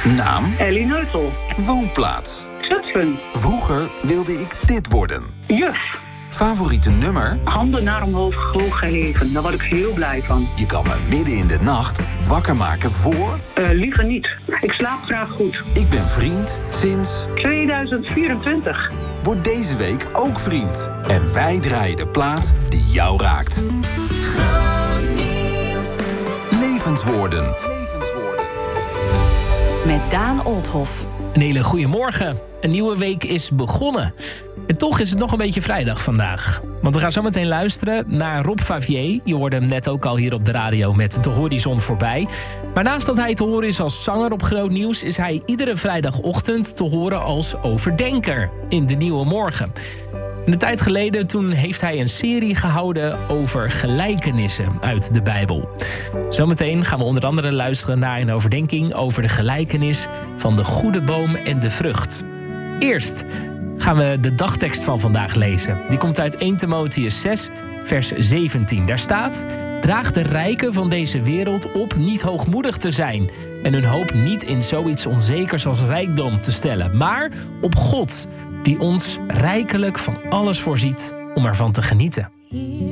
Naam? Ellie Neutel. Woonplaats? Zutphen. Vroeger wilde ik dit worden. Juf. Favoriete nummer? Handen naar omhoog, hoog geheven. Daar word ik heel blij van. Je kan me midden in de nacht wakker maken voor... Liever niet. Ik slaap graag goed. Ik ben vriend sinds... 2024. Word deze week ook vriend. En wij draaien de plaat die jou raakt. Levenswoorden. Met Daan Olthoff. Een hele goede morgen. Een nieuwe week is begonnen. En toch is het nog een beetje vrijdag vandaag. Want we gaan zo meteen luisteren naar Rob Favier. Je hoorde hem net ook al hier op de radio met De Horizon voorbij. Maar naast dat hij te horen is als zanger op Groot Nieuws... is hij iedere vrijdagochtend te horen als overdenker in De Nieuwe Morgen. Een tijd geleden toen heeft hij een serie gehouden over gelijkenissen uit de Bijbel. Zometeen gaan we onder andere luisteren naar een overdenking over de gelijkenis van de goede boom en de vrucht. Eerst gaan we de dagtekst van vandaag lezen. Die komt uit 1 Timotheüs 6, vers 17. Daar staat: draag de rijken van deze wereld op niet hoogmoedig te zijn en hun hoop niet in zoiets onzekers als rijkdom te stellen, maar op God, die ons rijkelijk van alles voorziet om ervan te genieten.